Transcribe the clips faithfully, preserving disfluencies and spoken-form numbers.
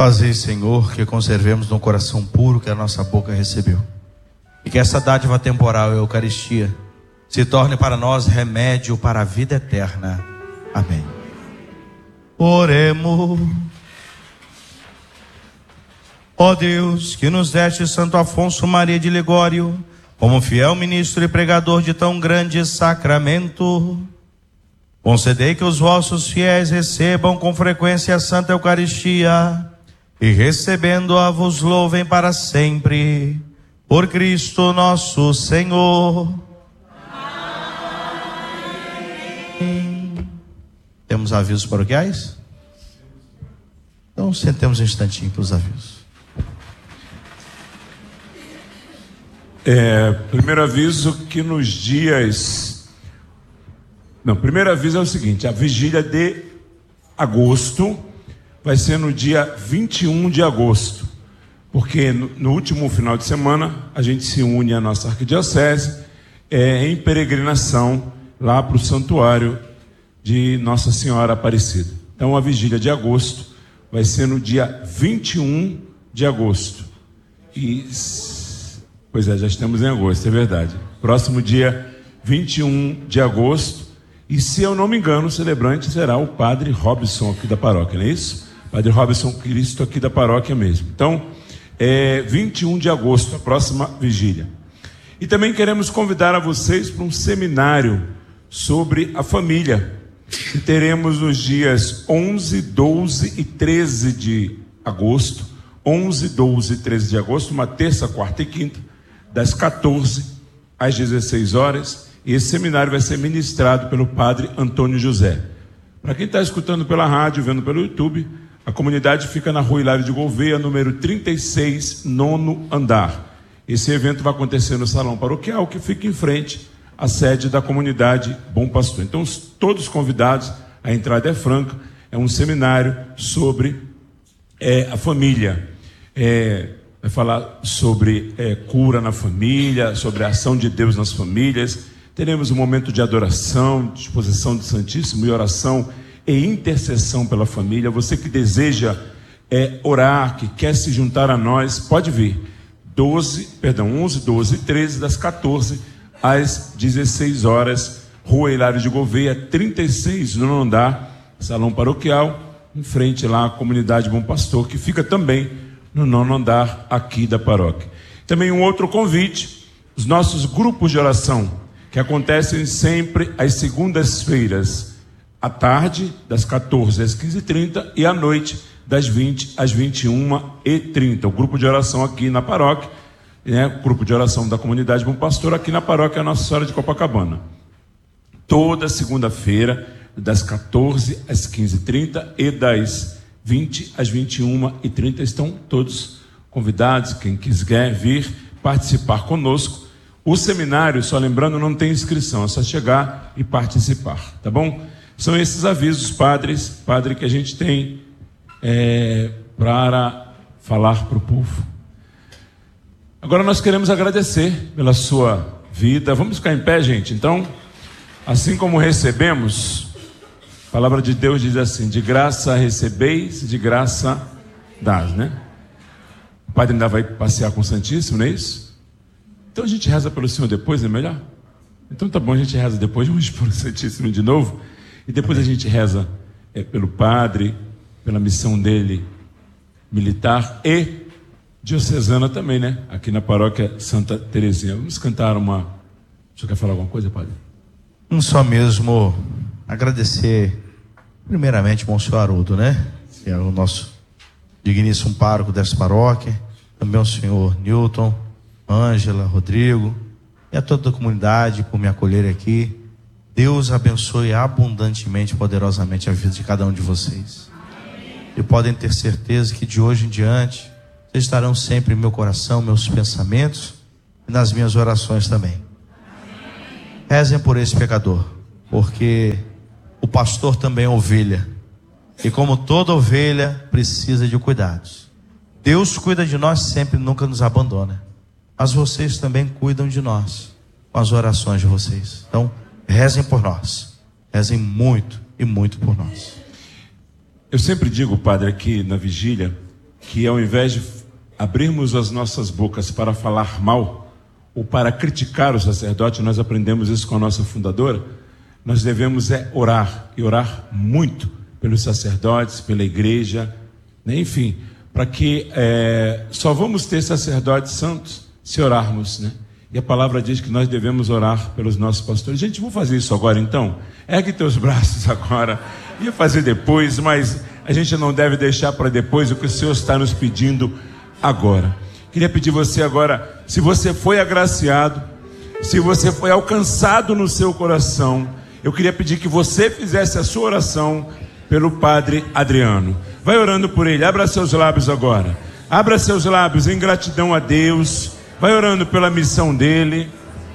Fazei, Senhor, que conservemos no coração puro que a nossa boca recebeu, e que essa dádiva temporal, a Eucaristia, se torne para nós remédio para a vida eterna. Amém. Oremos. Ó Deus, que nos deste Santo Afonso Maria de Ligório como fiel ministro e pregador de tão grande sacramento, concedei que os vossos fiéis recebam com frequência a Santa Eucaristia e, recebendo-a, vos louvem para sempre. Por Cristo nosso Senhor. Amém. Temos avisos paroquiais? Então sentemos um instantinho para os avisos. É, primeiro aviso que nos dias... Não, primeiro aviso é o seguinte: a vigília de agosto vai ser no dia vinte e um de agosto, porque no, no último final de semana a gente se une à nossa arquidiocese é, em peregrinação lá para o santuário de Nossa Senhora Aparecida. Então a vigília de agosto vai ser no dia vinte e um de agosto. E, pois é, já estamos em agosto, é verdade. Próximo dia vinte e um de agosto. E se eu não me engano, o celebrante será o Padre Robson aqui da paróquia, não é isso? Padre Robson Cristo aqui da paróquia mesmo. Então, é vinte e um de agosto, a próxima vigília. E também queremos convidar a vocês para um seminário sobre a família, que teremos nos dias onze, doze e treze de agosto. onze, doze e treze de agosto, uma terça, quarta e quinta, das quatorze às dezesseis horas. E esse seminário vai ser ministrado pelo Padre Antônio José. Para quem está escutando pela rádio, vendo pelo YouTube, a comunidade fica na Rua Hilário de Gouveia, número trinta e seis, nono andar. Esse evento vai acontecer no Salão Paroquial, que fica em frente à sede da comunidade Bom Pastor. Então, todos convidados, a entrada é franca. É um seminário sobre é, a família. É, vai falar sobre é, cura na família, sobre a ação de Deus nas famílias. Teremos um momento de adoração, disposição do Santíssimo e oração e intercessão pela família. Você que deseja é, orar, que quer se juntar a nós, pode vir. doze, perdão, onze, doze e treze, das quatorze às dezesseis horas, Rua Hilário de Gouveia, trinta e seis, no nono andar, Salão Paroquial, em frente lá à comunidade Bom Pastor, que fica também no nono andar aqui da paróquia. Também um outro convite: os nossos grupos de oração, que acontecem sempre às segundas-feiras, à tarde, das quatorze às quinze e trinta, e à noite, das vinte às vinte e uma e trinta. O grupo de oração aqui na paróquia, né? O grupo de oração da comunidade Bom Pastor, aqui na paróquia Nossa Senhora de Copacabana. Toda segunda-feira, das quatorze às quinze e trinta e das vinte às vinte e uma e trinta, estão todos convidados. Quem quiser vir participar conosco. O seminário, só lembrando, não tem inscrição, é só chegar e participar, tá bom? São esses avisos, padres, padre, que a gente tem é, para falar para o povo. Agora nós queremos agradecer pela sua vida. Vamos ficar em pé, gente? Então, assim como recebemos, a palavra de Deus diz assim: de graça recebeis, de graça dás, né? O padre ainda vai passear com o Santíssimo, não é isso? Então a gente reza pelo Senhor depois, é melhor? Então tá bom, a gente reza depois, vamos pelo Santíssimo de novo, e depois a gente reza é, pelo padre, pela missão dele militar e diocesana também, né? Aqui na paróquia Santa Teresinha. Vamos cantar uma... O senhor quer falar alguma coisa, padre? Um só mesmo agradecer primeiramente ao Monsenhor Haroldo, né? Que é o nosso digníssimo pároco dessa paróquia, também ao senhor Newton, Ângela, Rodrigo e a toda a comunidade por me acolher aqui. Deus abençoe abundantemente, poderosamente a vida de cada um de vocês. Amém. E podem ter certeza que de hoje em diante vocês estarão sempre em meu coração, meus pensamentos e nas minhas orações também. Amém. Rezem por esse pecador, porque o pastor também é ovelha, e como toda ovelha precisa de cuidados. Deus cuida de nós sempre, nunca nos abandona. Mas vocês também cuidam de nós com as orações de vocês. Então, rezem por nós. Rezem muito e muito por nós. Eu sempre digo, padre, aqui na vigília, que ao invés de abrirmos as nossas bocas para falar mal ou para criticar o sacerdote, nós aprendemos isso com a nossa fundadora, nós devemos é orar, e orar muito pelos sacerdotes, pela igreja, né? Enfim, para que é, só vamos ter sacerdotes santos se orarmos, né? E a palavra diz que nós devemos orar pelos nossos pastores. Gente, vamos fazer isso agora então? Ergue teus braços agora. Ia fazer depois, mas a gente não deve deixar para depois o que o Senhor está nos pedindo agora. Queria pedir você agora, se você foi agraciado, se você foi alcançado no seu coração, eu queria pedir que você fizesse a sua oração pelo Padre Adriano. Vai orando por ele, abra seus lábios agora. Abra seus lábios em gratidão a Deus. Vai orando pela missão dele.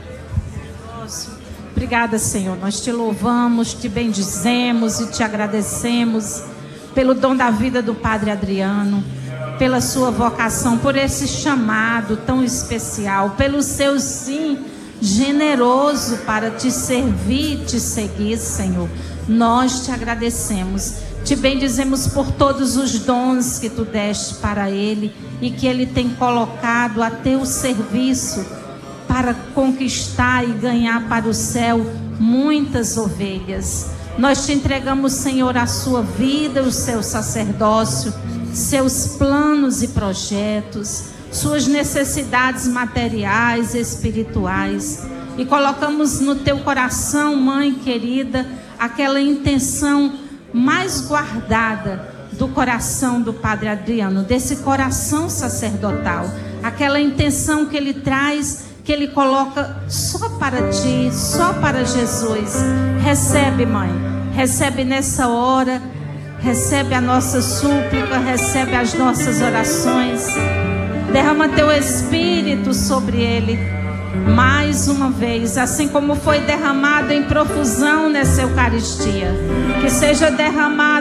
Obrigada, Senhor. Nós te louvamos, te bendizemos e te agradecemos pelo dom da vida do Padre Adriano, pela sua vocação, por esse chamado tão especial, pelo seu sim generoso para te servir e te seguir, Senhor. Nós te agradecemos, te bendizemos por todos os dons que tu deste para ele e que ele tem colocado a teu serviço para conquistar e ganhar para o céu muitas ovelhas. Nós te entregamos, Senhor, a sua vida, o seu sacerdócio, seus planos e projetos, suas necessidades materiais e espirituais, e colocamos no teu coração, Mãe querida, aquela intenção mais guardada do coração do Padre Adriano, desse coração sacerdotal, aquela intenção que ele traz, que ele coloca só para ti, só para Jesus. Recebe, Mãe, recebe nessa hora, recebe a nossa súplica, recebe as nossas orações. Derrama teu Espírito sobre ele mais uma vez, assim como foi derramado em profusão nessa Eucaristia, que seja derramado